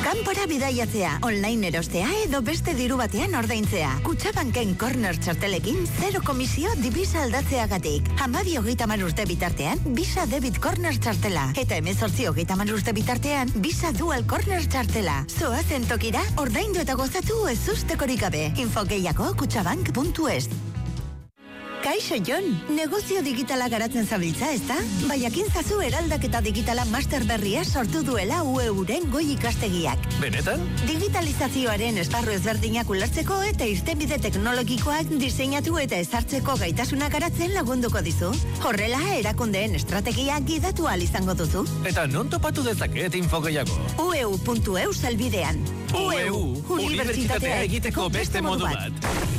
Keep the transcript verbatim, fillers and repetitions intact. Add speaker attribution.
Speaker 1: Kanpora bidaiatzea, online erostea edo beste diru batean ordaintzea. Kutxabanken corner txartelekin zero komisio divisa aldatzeagatik. Hamabi hogeita hamar urte bitartean, Visa Debit Corner txartela. Eta hemezortzi hogeita hamar urte bitartean, Visa Dual Corner txartela. Zoazen tokira, ordaindu eta gozatu ez ustekorik gabe. Info gehiago kutxabank puntu es. Kaixo Jon, negozio digitala garatzen zabiltza, ezta? Baiakin zazu eraldaketa digitala master berria sortu duela U E Uren goi ikastegiak.
Speaker 2: Benetan?
Speaker 1: Digitalizazioaren esparru ezberdinak ulertzeko eta irtenbide teknologikoak diseinatu eta ezartzeko gaitasuna garatzen lagunduko dizu. Horrela, erakundeen estrategia gidatu ahal izango duzu.
Speaker 2: Eta non topatu dezaket info gehiago?
Speaker 1: U E U puntu E U salbidean.
Speaker 2: U E U, unibertsitatea egiteko beste modu bat.